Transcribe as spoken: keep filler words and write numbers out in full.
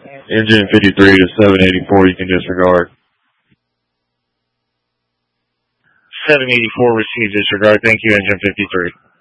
Engine fifty-three to seven eighty-four, you can disregard. seven eighty-four received disregard. Thank you, engine fifty-three.